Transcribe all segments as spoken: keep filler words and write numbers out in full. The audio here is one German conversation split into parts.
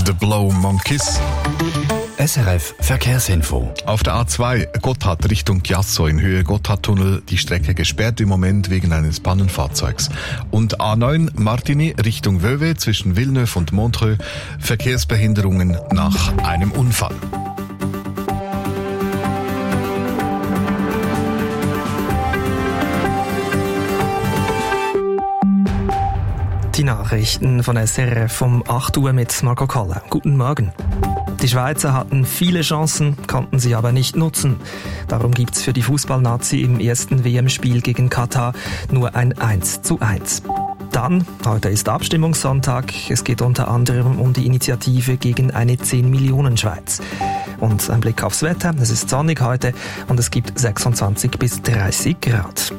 The Blow Monkeys. S R F Verkehrsinfo. Auf der A zwei Gotthard Richtung Chiasso in Höhe Gotthardtunnel die Strecke gesperrt im Moment wegen eines Pannenfahrzeugs. Und A neun Martigny Richtung Vevey zwischen Villeneuve und Montreux Verkehrsbehinderungen nach einem Unfall. Die Nachrichten von S R F um acht Uhr mit Marco Koller. Guten Morgen. Die Schweizer hatten viele Chancen, konnten sie aber nicht nutzen. Darum gibt's für die Fußballnazi im ersten W M-Spiel gegen Katar nur ein eins zu eins. Dann, heute ist Abstimmungssonntag, es geht unter anderem um die Initiative gegen eine zehn Millionen Schweiz. Und ein Blick aufs Wetter, es ist sonnig heute und es gibt sechsundzwanzig bis dreißig Grad.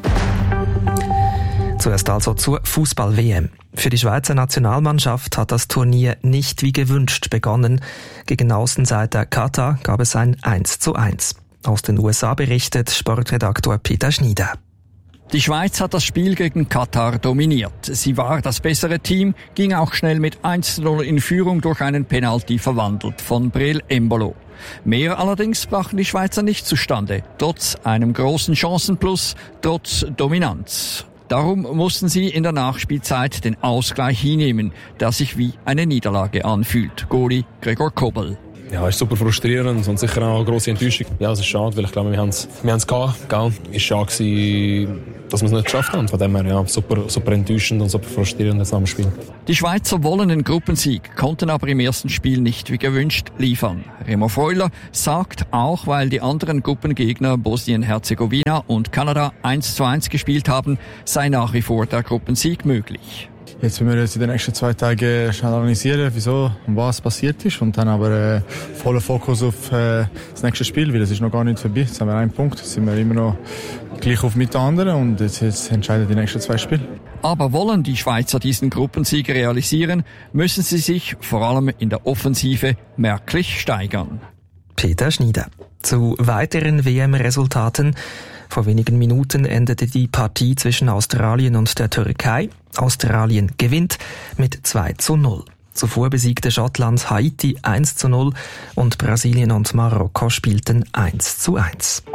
Zuerst also zur Fußball-W M. Für die Schweizer Nationalmannschaft hat das Turnier nicht wie gewünscht begonnen. Gegen Außenseiter Katar gab es ein eins zu eins. Aus den U S A berichtet Sportredaktor Peter Schnieder. Die Schweiz hat das Spiel gegen Katar dominiert. Sie war das bessere Team, ging auch schnell mit eins zu null in Führung durch einen Penalty verwandelt von Breel Embolo. Mehr allerdings brachten die Schweizer nicht zustande, trotz einem großen Chancenplus, trotz Dominanz. Darum mussten sie in der Nachspielzeit den Ausgleich hinnehmen, der sich wie eine Niederlage anfühlt. Goalie Gregor Kobel. Ja, ist super frustrierend und sicher auch eine grosse Enttäuschung. Ja, es ist schade, weil ich glaube, wir haben es wir haben's gehabt, gell? Es war schade gewesen, dass wir es nicht geschafft haben. Von dem her, ja, super, super enttäuschend und super frustrierend das am Spiel. Die Schweizer wollen den Gruppensieg, konnten aber im ersten Spiel nicht wie gewünscht liefern. Remo Freuler sagt, auch weil die anderen Gruppengegner Bosnien-Herzegowina und Kanada eins zu eins gespielt haben, sei nach wie vor der Gruppensieg möglich. Jetzt müssen wir jetzt in den nächsten zwei Tagen schnell analysieren, wieso und was passiert ist und dann aber äh, voller Fokus auf äh, das nächste Spiel, weil es ist noch gar nicht vorbei. Jetzt haben wir einen Punkt, jetzt sind wir immer noch gleich auf mit den anderen und jetzt, jetzt entscheiden die nächsten zwei Spiele. Aber wollen die Schweizer diesen Gruppensieg realisieren, müssen sie sich vor allem in der Offensive merklich steigern. Peter Schnieder. Zu weiteren W M-Resultaten. Vor wenigen Minuten endete die Partie zwischen Australien und der Türkei. Australien gewinnt mit zwei zu null. Zuvor besiegte Schottland Haiti eins zu null und Brasilien und Marokko spielten eins zu eins.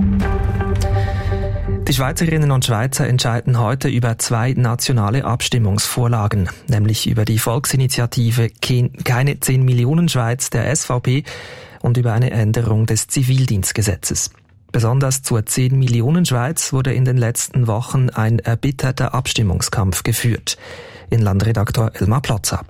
Die Schweizerinnen und Schweizer entscheiden heute über zwei nationale Abstimmungsvorlagen, nämlich über die Volksinitiative Keine zehn Millionen Schweiz der S V P und über eine Änderung des Zivildienstgesetzes. Besonders zur zehn Millionen Schweiz wurde in den letzten Wochen ein erbitterter Abstimmungskampf geführt. Inlandredaktor Elmar Plotzer.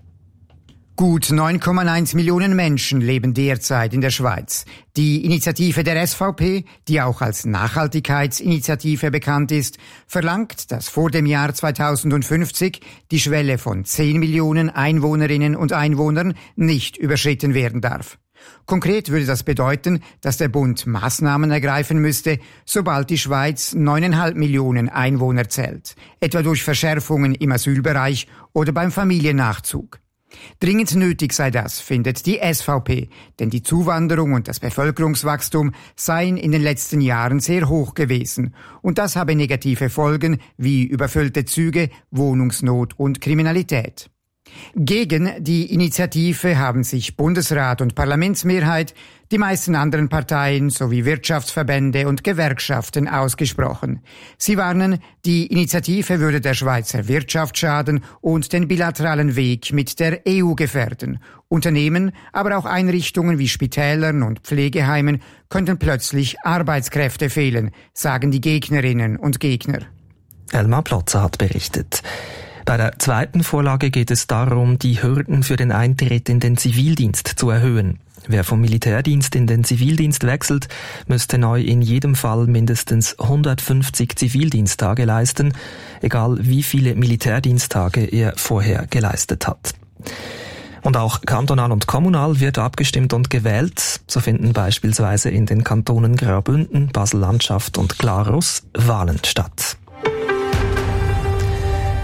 Gut neun Komma eins Millionen Menschen leben derzeit in der Schweiz. Die Initiative der S V P, die auch als Nachhaltigkeitsinitiative bekannt ist, verlangt, dass vor dem Jahr zweitausendfünfzig die Schwelle von zehn Millionen Einwohnerinnen und Einwohnern nicht überschritten werden darf. Konkret würde das bedeuten, dass der Bund Maßnahmen ergreifen müsste, sobald die Schweiz neuneinhalb Millionen Einwohner zählt, etwa durch Verschärfungen im Asylbereich oder beim Familiennachzug. Dringend nötig sei das, findet die S V P, denn die Zuwanderung und das Bevölkerungswachstum seien in den letzten Jahren sehr hoch gewesen und das habe negative Folgen wie überfüllte Züge, Wohnungsnot und Kriminalität. Gegen die Initiative haben sich Bundesrat und Parlamentsmehrheit, die meisten anderen Parteien sowie Wirtschaftsverbände und Gewerkschaften ausgesprochen. Sie warnen, die Initiative würde der Schweizer Wirtschaft schaden und den bilateralen Weg mit der E U gefährden. Unternehmen, aber auch Einrichtungen wie Spitälern und Pflegeheimen könnten plötzlich Arbeitskräfte fehlen, sagen die Gegnerinnen und Gegner. Elmar Plotzer hat berichtet. Bei der zweiten Vorlage geht es darum, die Hürden für den Eintritt in den Zivildienst zu erhöhen. Wer vom Militärdienst in den Zivildienst wechselt, müsste neu in jedem Fall mindestens hundertfünfzig Zivildiensttage leisten, egal wie viele Militärdiensttage er vorher geleistet hat. Und auch kantonal und kommunal wird abgestimmt und gewählt. So finden beispielsweise in den Kantonen Graubünden, Basel-Landschaft und Glarus Wahlen statt. Dann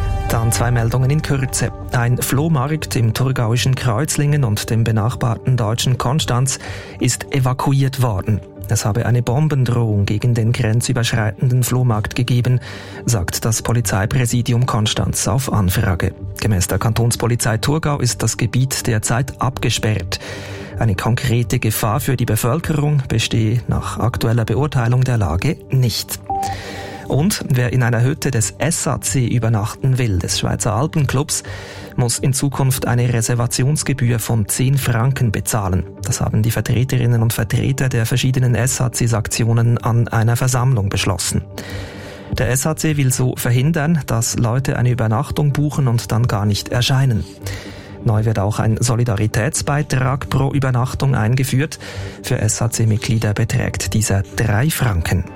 Dann zwei Meldungen in Kürze. Ein Flohmarkt im thurgauischen Kreuzlingen und dem benachbarten deutschen Konstanz ist evakuiert worden. Es habe eine Bombendrohung gegen den grenzüberschreitenden Flohmarkt gegeben, sagt das Polizeipräsidium Konstanz auf Anfrage. Gemäß der Kantonspolizei Thurgau ist das Gebiet derzeit abgesperrt. Eine konkrete Gefahr für die Bevölkerung bestehe nach aktueller Beurteilung der Lage nicht. Und wer in einer Hütte des S A C übernachten will, des Schweizer Alpenclubs, muss in Zukunft eine Reservationsgebühr von zehn Franken bezahlen. Das haben die Vertreterinnen und Vertreter der verschiedenen S A C-Sektionen an einer Versammlung beschlossen. Der S A C will so verhindern, dass Leute eine Übernachtung buchen und dann gar nicht erscheinen. Neu wird auch ein Solidaritätsbeitrag pro Übernachtung eingeführt. Für S A C-Mitglieder beträgt dieser drei Franken.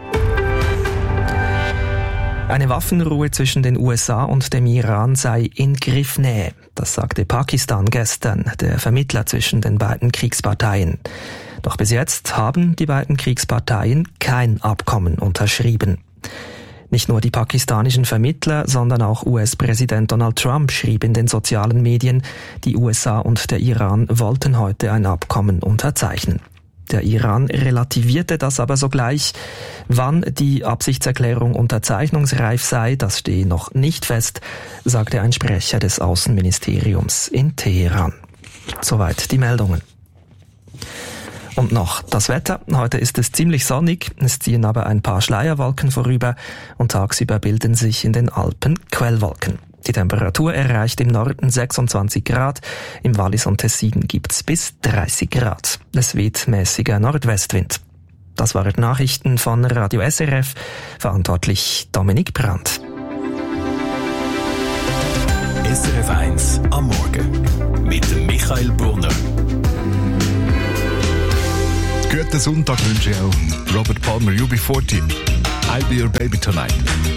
Eine Waffenruhe zwischen den U S A und dem Iran sei in Griffnähe. Das sagte Pakistan gestern, der Vermittler zwischen den beiden Kriegsparteien. Doch bis jetzt haben die beiden Kriegsparteien kein Abkommen unterschrieben. Nicht nur die pakistanischen Vermittler, sondern auch U S-Präsident Donald Trump schrieb in den sozialen Medien, die U S A und der Iran wollten heute ein Abkommen unterzeichnen. Der Iran relativierte das aber sogleich. Wann die Absichtserklärung unterzeichnungsreif sei, das stehe noch nicht fest, sagte ein Sprecher des Außenministeriums in Teheran. Soweit die Meldungen. Und noch das Wetter. Heute ist es ziemlich sonnig, es ziehen aber ein paar Schleierwolken vorüber und tagsüber bilden sich in den Alpen Quellwolken. Die Temperatur erreicht im Norden sechsundzwanzig Grad, im Wallis und Tessin gibt's bis dreißig Grad. Es weht mäßiger Nordwestwind. Das waren Nachrichten von Radio S R F, verantwortlich Dominik Brandt. S R F eins am Morgen mit Michael Brunner. Guten Sonntag wünsche ich auch Robert Palmer, U B vierzehn. I'll be your baby tonight.